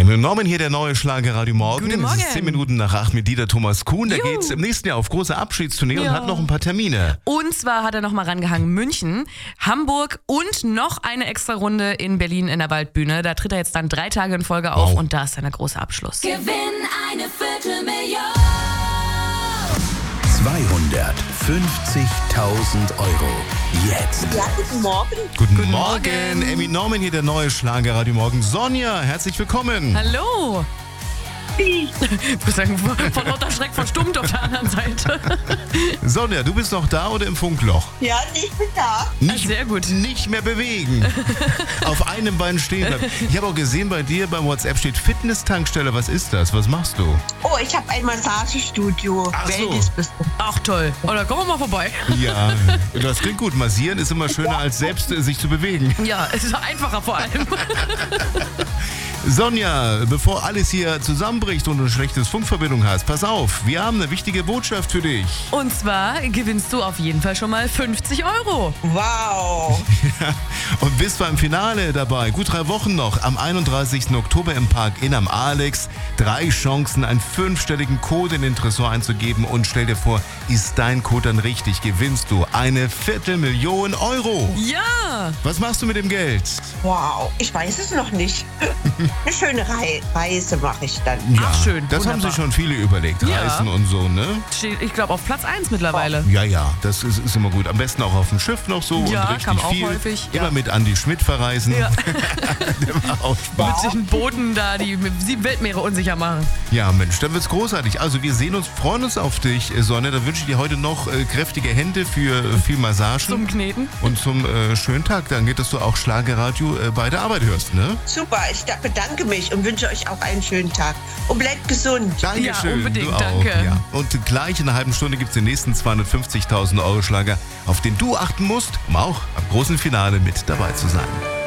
Emil Norman hier, der neue Schlager Radio Morgen. Guten Morgen. Es ist 10 Minuten nach 8 mit Dieter Thomas Kuhn. Der geht im nächsten Jahr auf große Abschiedstournee und hat noch ein paar Termine. Und zwar hat er nochmal rangehangen München, Hamburg und noch eine extra Runde in Berlin in der Waldbühne. Da tritt er jetzt dann 3 Tage in Folge auf und da ist dann der große Abschluss. Gewinn eine Viertelmillion. 250.000 Euro. Jetzt. Ja, guten Morgen. Guten Morgen. Emil Norman hier, der neue Schlager Radio Morgen. Sonja, herzlich willkommen. Hallo. Ich muss sagen, von lauter Schreck verstummt auf der anderen Seite. Sonja, du bist noch da oder im Funkloch? Ja, ich bin da. Sehr gut. Nicht mehr bewegen. Auf einem Bein stehen bleiben. Ich habe auch gesehen, bei dir beim WhatsApp steht Fitness-Tankstelle. Was ist das? Was machst du? Oh, ich habe ein Massagestudio. Ach so. Wellnessbusiness. Ach toll. Oder kommen wir mal vorbei. Ja, das klingt gut. Massieren ist immer schöner, als selbst sich zu bewegen. Ja, es ist einfacher vor allem. Sonja, bevor alles hier zusammenbricht und du eine schlechte Funkverbindung hast, pass auf, wir haben eine wichtige Botschaft für dich. Und zwar gewinnst du auf jeden Fall schon mal 50 Euro. Wow. Und bist beim Finale dabei. Gut 3 Wochen noch. Am 31. Oktober im Park Inn am Alex. 3 Chancen, einen 5-stelligen Code in den Tresor einzugeben. Und stell dir vor, ist dein Code dann richtig, gewinnst du eine Viertelmillion Euro. Ja. Was machst du mit dem Geld? Wow. Ich weiß es noch nicht. Eine schöne Reise mache ich dann. Ach, schön. Das Wunderbar. haben sich schon viele überlegt. Ja. Reisen und so, ne? Steht, ich glaube, auf Platz 1 mittlerweile. Ja, das ist immer gut. Am besten auch auf dem Schiff noch so Ja, und richtig kam auch viel. häufig, Immer ja. mit Andi Schmidt verreisen. Ja. Der macht auch Spaß. Mit den Booten da, die 7 Weltmeere unsicher machen. Ja, Mensch, dann wird's großartig. Also wir sehen uns, freuen uns auf dich, Sonne. Da wünsche ich dir heute noch kräftige Hände für viel Massagen. Zum Kneten. Und zum schönen Tag. Dann geht, dass du auch Schlagerradio bei der Arbeit hörst, ne? Super, ich bedanke mich und wünsche euch auch einen schönen Tag. Und bleibt gesund. Dankeschön. Ja, unbedingt, du auch. danke. Ja. Und gleich in einer halben Stunde gibt's den nächsten 250.000 Euro Schlager, auf den du achten musst, um auch am großen Finale mit dabei zu sein.